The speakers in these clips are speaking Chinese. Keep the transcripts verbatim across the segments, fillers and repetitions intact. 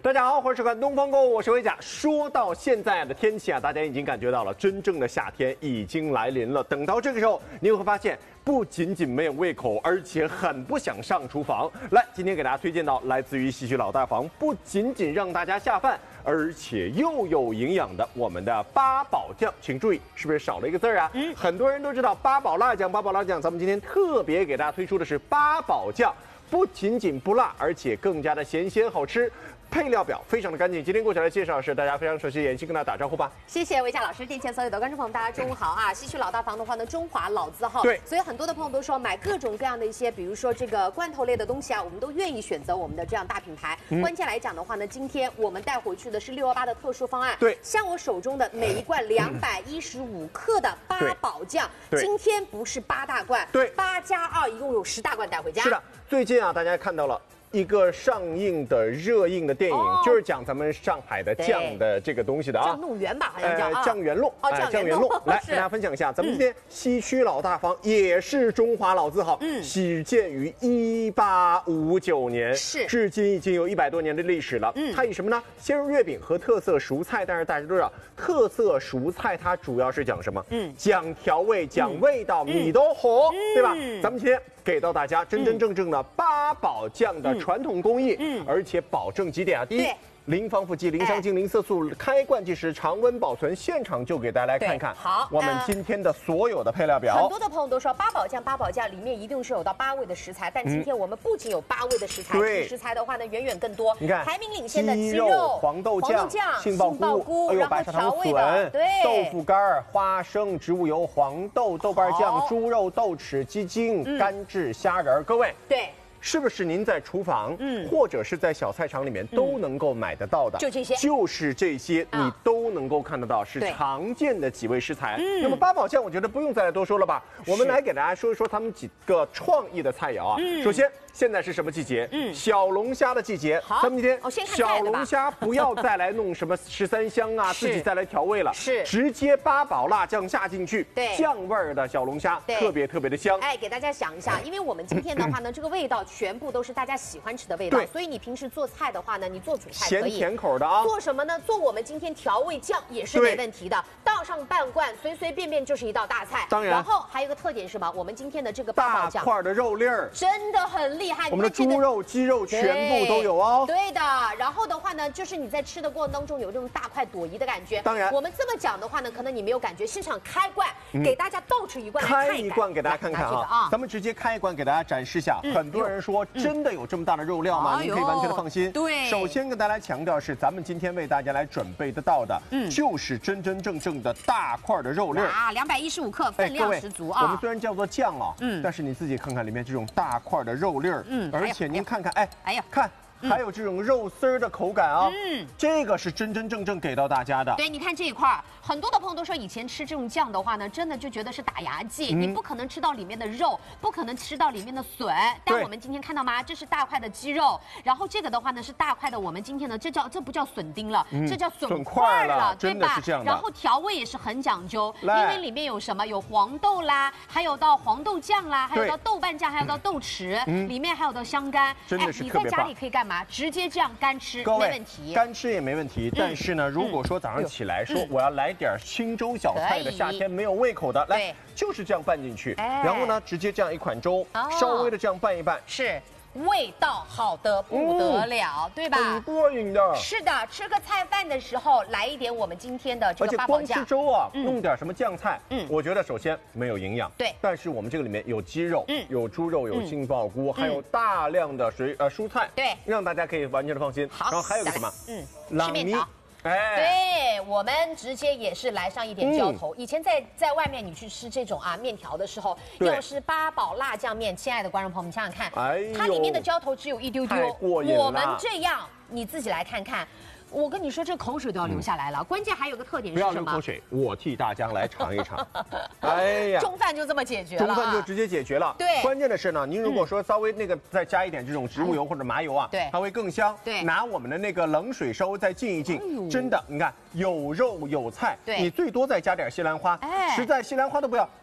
大家好，欢迎收看东方购物，我是维甲。说到现在的天气啊，大家已经感觉到了，真正的夏天已经来临了。等到这个时候，你会发现，不仅仅没有胃口，而且很不想上厨房。来，今天给大家推荐到来自于喜趣老大房，不仅仅让大家下饭，而且又有营养的我们的八宝酱。请注意，是不是少了一个字儿啊？嗯，很多人都知道八宝辣酱，八宝辣酱，咱们今天特别给大家推出的是八宝酱。 不仅仅不辣，而且更加的咸鲜好吃。配料表非常的干净。今天过来介绍的是大家非常熟悉，妍希跟大家打招呼吧。 谢谢维嘉老师，店前所有的观众朋友，大家中午好啊！西区老大房的话呢，中华老字号， 对， 所以很多的朋友都说买各种各样的一些，比如说这个罐头类的东西啊，我们都愿意选择我们的这样大品牌。嗯、关键来讲的话呢，今天我们带回去的是六幺八的特殊方案。 对， 像我手中的每一罐两百一十五克的八宝酱，今天不是八大罐， 对， 八加二一共有十大罐带回家。 是的，最近啊，大家看到了。 一个上映的热映的电影，哦、就是讲咱们上海的酱的这个东西的啊， 酱弄圆吧，好像叫、呃、 酱圆弄， 哦， 酱酱圆弄。 来跟大家分享一下，咱们今天西区老大房也是中华老字号，嗯，始建于一八五九年， 是， 至今已经有一百多年的历史了。嗯，它以什么呢？鲜肉月饼和特色蔬菜，但是大家都知道，特色蔬菜它主要是讲什么？嗯，讲调味，讲味道，米都红，对吧？咱们今天。 给到大家真真正正的八宝酱的传统工艺，嗯，而且保证几点啊？第一，零防腐剂、零香精、零色素，开罐即食，常温保存。现场就给大家来看看。 好， 我们今天的所有的配料表。 很多的朋友都说八宝酱，八宝酱里面一定是有到八味的食材，但今天我们不仅有八味的食材，对，食材的话呢远远更多。 你看， 排名领先的鸡肉、 黄豆酱、杏鲍菇，哎呦，白砂糖笋， 对， 豆腐干、花生、植物油、黄豆、豆瓣酱、猪肉、豆豉、鸡精、干制虾仁。各位， 对。 是不是您在厨房，嗯，或者是在小菜场里面都能够买得到的？ 就这些， 就是这些，你都能够看得到，是常见的几味食材。那么八宝酱，我觉得不用再来多说了吧？我们来给大家说一说他们几个创意的菜肴啊。首先，现在是什么季节？嗯，小龙虾的季节。 好， 咱们今天先看小龙虾不要再来弄什么十三香啊，自己再来调味了， 是直接八宝辣酱下进去， 对， 酱味儿的小龙虾特别特别的香。 哎，给大家想一下，因为我们今天的话呢，这个味道全部都是大家。 大家喜欢吃的味道，所以你平时做菜的话呢，你做主菜可以咸甜口的啊。 做什么呢？做我们今天调味酱也是没问题的，倒上半罐，随随便便就是一道大菜。 当然， 然后还有一个特点是什么？我们今天的这个八宝酱， 大块的肉粒儿真的很厉害。 我们的猪肉、鸡肉全部都有哦。 对的。然后的话呢，就是你在吃的过程当中有这种大快朵颐的感觉。 当然， 我们这么讲的话呢，可能你没有感觉。现场开罐，给大家倒出一罐来开一罐给大家看看啊。咱们直接开一罐给大家展示下。很多人说，真的有这么大的肉料？ 您可以完全的放心。 对， 首先跟大家强调是，咱们今天为大家来准备得到的，嗯，就是真真正正的大块的肉粒啊，两百一十五克，分量十足啊。 我们虽然叫做酱啊，嗯，但是你自己看看里面这种大块的肉粒儿，嗯，而且您看看，哎，哎呀，看。 还有这种肉丝儿的口感啊，嗯，这个是真真正正给到大家的。 对，你看这一块，很多的朋友都说以前吃这种酱的话呢，真的就觉得是打牙祭，嗯、你不可能吃到里面的肉，不可能吃到里面的笋。但我们今天看到吗？这是大块的鸡肉，然后这个的话呢是大块的，我们今天呢这叫这不叫笋丁了，嗯、这叫笋块了，对吧？然后调味也是很讲究，因为里面有什么？有黄豆啦，还有到黄豆酱啦，还有到豆瓣酱，还有到豆豉，嗯、里面还有到香干。 真的是你在家里可以干嘛？直接这样。 干吃没问题， 干吃也没问题。但是呢，如果说早上起来说我要来点清粥小菜的，夏天没有胃口的，来就是这样拌进去，然后呢，直接这样一款粥，稍微的这样拌一拌， 是。 味道好的不得了，嗯、对吧？ 很过瘾的。 是的，吃个菜饭的时候来一点我们今天的这个八宝酱。 而且光吃粥啊，嗯、弄点什么酱菜，嗯，我觉得首先没有营养， 对。 但是我们这个里面有鸡肉，嗯，有猪肉，有杏鲍菇，嗯、还有大量的水呃蔬菜， 对， 让大家可以完全的放心。 好， 然后还有个什么？ 嗯， 朗米。 哎，对我们直接也是来上一点浇头。嗯、以前在在外面你去吃这种啊面条的时候，又是八宝辣酱面，亲爱的观众朋友们，想想看，哎、它里面的浇头只有一丢丢，我们这样你自己来看看。 我跟你说，这口水都要流下来了。嗯、关键还有个特点是什么？ 不要流口水，我替大家来尝一尝。哎呀， 中饭就这么解决了， 中饭就直接解决了。 对， 关键的是呢，您如果说稍微那个再加一点这种植物油或者麻油啊， 对， 它会更香。 对， 拿我们的那个冷水稍微再浸一浸，真的，你看有肉有菜， 对， 你最多再加点西兰花。哎，实在西兰花都不要，哎。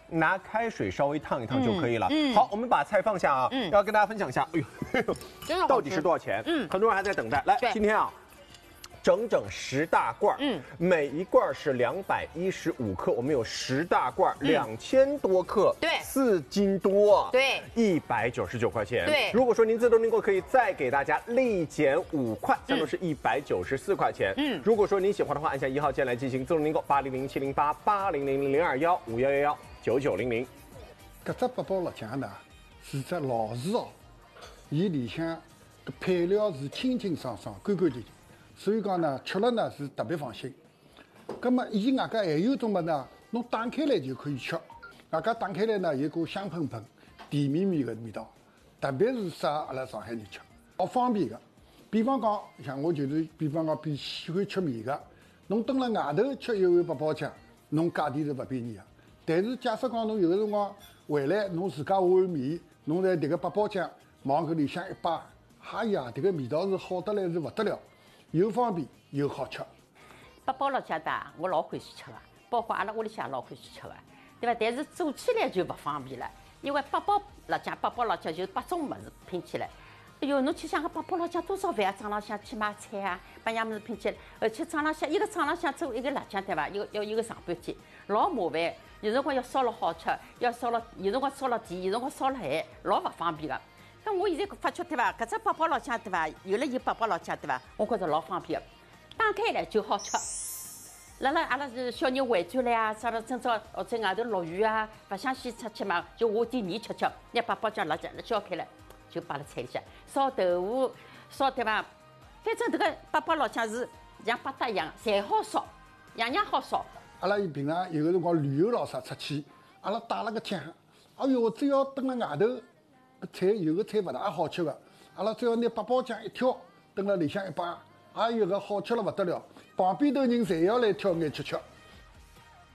拿开水稍微烫一烫就可以了。嗯，好，我们把菜放下啊，嗯，要跟大家分享一下，哎呦， 真的到底是多少钱？嗯，很多人还在等待。来，今天啊。整整十大罐，嗯，每一罐是两百一十五克，我们有十大罐，两千多克， 对， 四斤多， 对， 一百九十九块钱， 对。 如果说您自动订购，可以再给大家立减五块，这样都是一百九十四块钱。嗯，如果说您喜欢的话，按下一号键来进行自动订购，八零零七零八八零零零零二幺五幺幺幺九九零零。 搿只八宝辣酱呢是只老字号，伊里向搿配料是清清爽爽、干干净净。所以讲呢，吃了呢是特别放心。葛么，伊外加还有种么呢，侬打开来就可以吃。外加打开来呢，有股香喷喷、甜绵绵的味道，特别是适合阿拉上海人吃，好方便的。比方讲，像我就是，比方讲，比喜欢吃面的，侬蹲辣外头吃一碗八宝酱，侬价钿是勿便宜的。但是假设讲侬有个辰光回来，侬自家下碗面，侬在迭个八宝酱往搿里向一摆，哎呀，迭个味道是好得来是勿得了。又方便又好吃， 八宝辣酱的我老欢喜吃的，包括阿拉屋里向老欢喜吃的，对吧？但是做起来就不方便了，因为八宝辣酱、八宝辣酱就是八种物事拼起来。哎哟，侬去想个八宝辣酱多少饭啊？早浪向去买菜啊，把样物事拼起来，而且早浪向一个早浪向做一个辣酱，对伐？要要一个上半天，老麻烦。有辰光要烧了好吃，要烧了有辰光烧了甜，有辰光烧了咸，老勿方便个。那我现在发觉对伐？搿只八宝辣酱对伐？有了有八宝辣酱对伐？我觉着老方便，打开来就好吃。辣辣阿拉是小人回转来啊，啥了今朝或者外头落雨啊，勿想先出去嘛，就下点面吃吃。拿八宝酱辣酱浇开来，就摆辣菜里向，烧豆腐，烧对伐？反正迭个八宝辣酱是像八搭一样，侪好烧，样样好烧。 阿拉平常有个辰光旅游咾啥出去，阿拉带了个酱，哎哟，只要蹲辣外头。搿菜有个菜勿大好吃个，阿拉只要拿八宝酱一挑，蹲辣里向一摆，哎哟，搿好吃了勿得了，旁边头人侪要来挑眼吃吃。